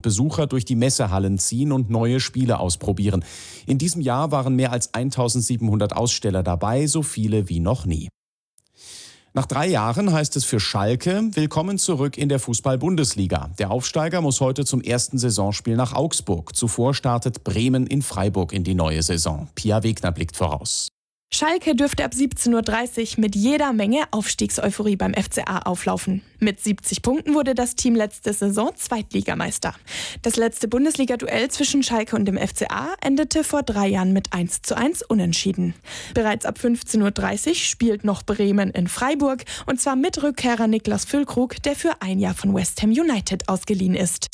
Besucher durch die Messehallen ziehen und neue Spiele ausprobieren. In diesem Jahr waren mehr als 1700 Aussteller dabei, so viele wie noch nie. Nach 3 Jahren heißt es für Schalke, willkommen zurück in der Fußball-Bundesliga. Der Aufsteiger muss heute zum ersten Saisonspiel nach Augsburg. Zuvor startet Bremen in Freiburg in die neue Saison. Pia Wegner blickt voraus. Schalke dürfte ab 17.30 Uhr mit jeder Menge Aufstiegseuphorie beim FCA auflaufen. Mit 70 Punkten wurde das Team letzte Saison Zweitligameister. Das letzte Bundesliga-Duell zwischen Schalke und dem FCA endete vor 3 Jahren mit 1:1 unentschieden. Bereits ab 15.30 Uhr spielt noch Bremen in Freiburg, und zwar mit Rückkehrer Niklas Füllkrug, der für 1 Jahr von West Ham United ausgeliehen ist.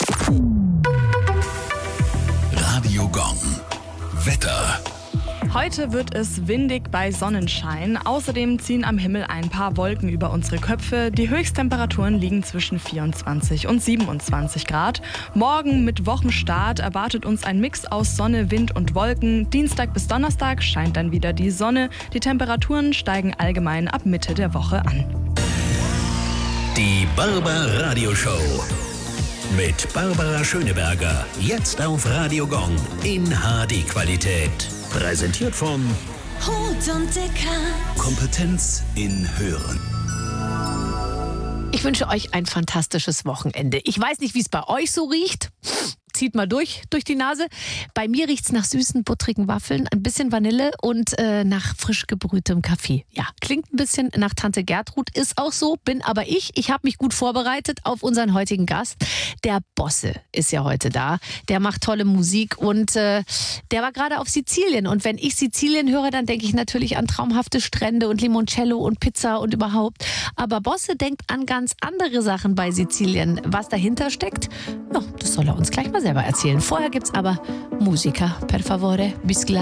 Radio Gong. Wetter. Heute wird es windig bei Sonnenschein. Außerdem ziehen am Himmel ein paar Wolken über unsere Köpfe. Die Höchsttemperaturen liegen zwischen 24 und 27 Grad. Morgen mit Wochenstart erwartet uns ein Mix aus Sonne, Wind und Wolken. Dienstag bis Donnerstag scheint dann wieder die Sonne. Die Temperaturen steigen allgemein ab Mitte der Woche an. Die Barbara-Radio-Show mit Barbara Schöneberger. Jetzt auf Radio Gong in HD-Qualität. Präsentiert von Hut und Deckard. Kompetenz in Hören. Ich wünsche euch ein fantastisches Wochenende. Ich weiß nicht, wie es bei euch so riecht. Zieht mal durch die Nase. Bei mir riecht es nach süßen, buttrigen Waffeln, ein bisschen Vanille und nach frisch gebrühtem Kaffee. Ja, klingt ein bisschen nach Tante Gertrud, ist auch so, bin aber ich. Ich habe mich gut vorbereitet auf unseren heutigen Gast. Der Bosse ist ja heute da. Der macht tolle Musik und der war gerade auf Sizilien. Und wenn ich Sizilien höre, dann denke ich natürlich an traumhafte Strände und Limoncello und Pizza und überhaupt. Aber Bosse denkt an ganz andere Sachen bei Sizilien. Was dahinter steckt, ja, das soll er uns gleich mal selber erzählen. Vorher gibt's aber Musica, per favore, bis gleich.